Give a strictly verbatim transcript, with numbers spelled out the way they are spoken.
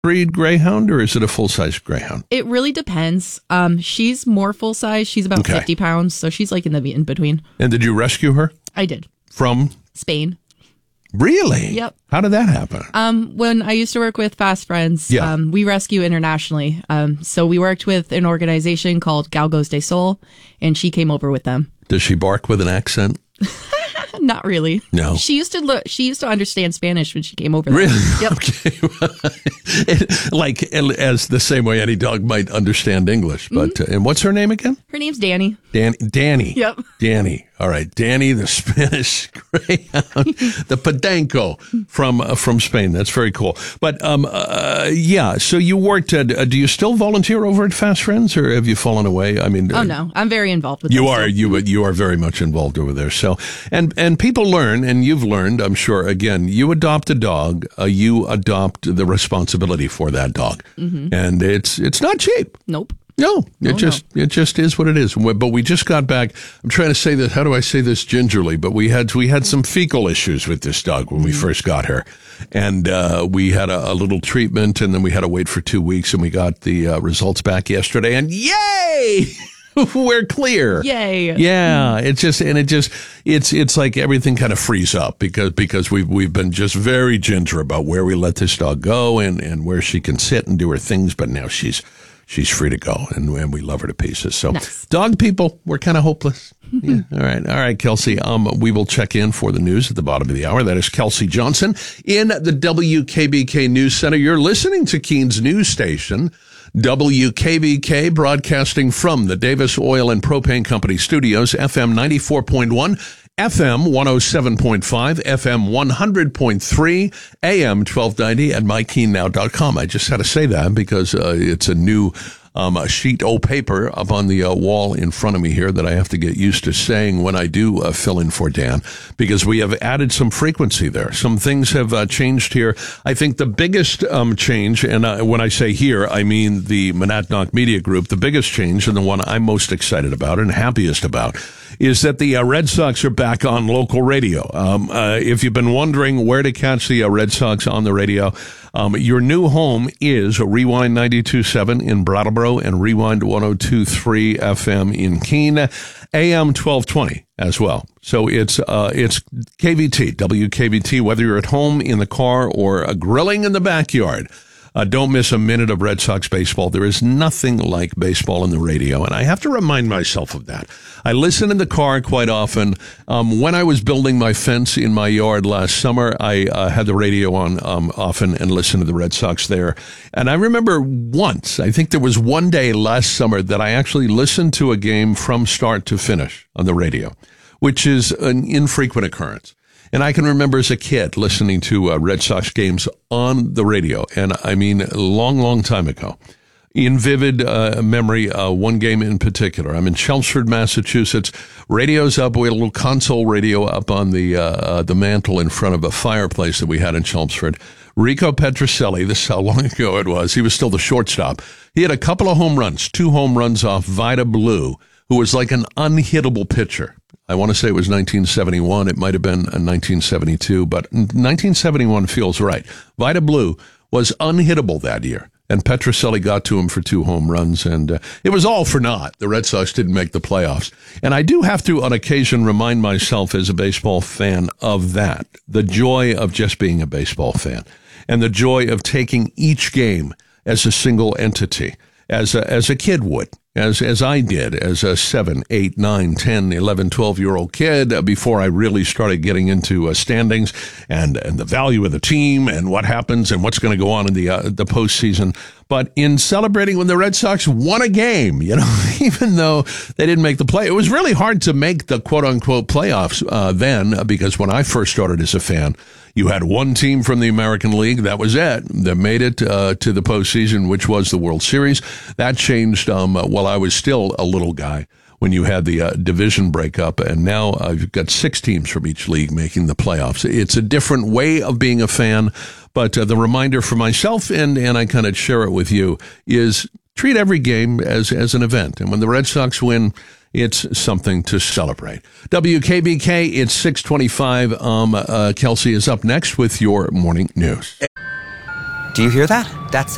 breed greyhound, or is it a full-size greyhound? It really depends. Um, she's more full-size. She's about Okay. fifty pounds, so she's like in the in-between. And did you rescue her? I did. From? Spain. Really? Yep. How did that happen? Um, when I used to work with Fast Friends, Yeah. um, we rescue internationally. Um, so we worked with an organization called Galgos de Sol, and she came over with them. Does she bark with an accent? Not really. No. She used to look. She used to understand Spanish when she came over there. Really? Yep. Okay. Like, as the same way any dog might understand English. But Mm-hmm. uh, and what's her name again? Her name's Danny. Dan- Danny. Yep. Danny. All right. Danny, the Spanish greyhound, the Podenco from uh, from Spain. That's very cool. But um, uh, yeah, so you worked at, uh, do you still volunteer over at Fast Friends, or have you fallen away? I mean, Oh uh, no, I'm very involved with. You them are still. you you are very much involved over there. So and and people learn, and you've learned, I'm sure. Again, you adopt a dog, uh, you adopt the responsibility for that dog, Mm-hmm. and it's it's not cheap. Nope. No, it Oh, just it just is what it is. But we just got back. I'm trying to say this. How do I say this gingerly? But we had we had some fecal issues with this dog when we first got her, and uh, we had a, a little treatment, and then we had to wait for two weeks, and we got the uh, results back yesterday, and yay! We're clear. Yay. Yeah, it's just and it just it's it's like everything kind of frees up because because we've we've been just very ginger about where we let this dog go and, and where she can sit and do her things, but now she's she's free to go and, and we love her to pieces. So Nice. dog people, we're kind of hopeless. Yeah. All right. All right, Kelsey. Um, we will check in for the news at the bottom of the hour. That is Kelsey Johnson in the W K B K News Center. You're listening to Keens News Station. W K B K broadcasting from the Davis Oil and Propane Company studios, F M ninety-four point one, F M one oh seven point five, F M one hundred point three, A M twelve ninety at my keen now dot com. I just had to say that because uh, it's a new um, a sheet of paper up on the uh, wall in front of me here that I have to get used to saying when I do uh, fill in for Dan, because we have added some frequency there. Some things have uh, changed here. I think the biggest um, change, and uh, when I say here, I mean the Monadnock Media Group, the biggest change and the one I'm most excited about and happiest about is that the uh, Red Sox are back on local radio. Um, uh, if you've been wondering where to catch the uh, Red Sox on the radio, um, your new home is Rewind ninety-two point seven in Brattleboro and Rewind one oh two point three F M in Keene, A M twelve twenty as well. So it's uh, it's K V T, W K V T, whether you're at home, in the car, or uh, grilling in the backyard. Uh, don't miss a minute of Red Sox baseball. There is nothing like baseball on the radio, and I have to remind myself of that. I listen in the car quite often. Um, when I was building my fence in my yard last summer, I uh, had the radio on um, often and listened to the Red Sox there. And I remember once, I think there was one day last summer that I actually listened to a game from start to finish on the radio, which is an infrequent occurrence. And I can remember as a kid listening to uh, Red Sox games on the radio. And I mean, a long, long time ago. In vivid uh, memory, uh, one game in particular. I'm in Chelmsford, Massachusetts. Radio's up. We had a little console radio up on the uh, uh, the mantle in front of a fireplace that we had in Chelmsford. Rico Petrocelli, this is how long ago it was. He was still the shortstop. He had a couple of home runs, two home runs off Vida Blue, who was like an unhittable pitcher. I want to say it was nineteen seventy-one. It might have been nineteen seventy-two, but nineteen seventy-one feels right. Vida Blue was unhittable that year, and Petrocelli got to him for two home runs, and uh, it was all for naught. The Red Sox didn't make the playoffs. And I do have to, on occasion, remind myself as a baseball fan of that, the joy of just being a baseball fan, and the joy of taking each game as a single entity, as a, as a kid would. As as I did as a seven, eight, nine, ten, eleven, twelve-year-old kid uh, before I really started getting into uh, standings and, and the value of the team and what happens and what's going to go on in the uh, the postseason. But in celebrating when the Red Sox won a game, you know, even though they didn't make the play, it was really hard to make the quote-unquote playoffs uh, then, because when I first started as a fan, you had one team from the American League, that was it, that made it uh, to the postseason, which was the World Series. That changed um, while I was still a little guy when you had the uh, division breakup, and now uh, you've got six teams from each league making the playoffs. It's a different way of being a fan, but uh, the reminder for myself, and, and I kind of share it with you, is treat every game as, as an event. And when the Red Sox win, it's something to celebrate. W K B K, it's six twenty-five. Um, uh, Kelsey is up next with your morning news. Do you hear that? That's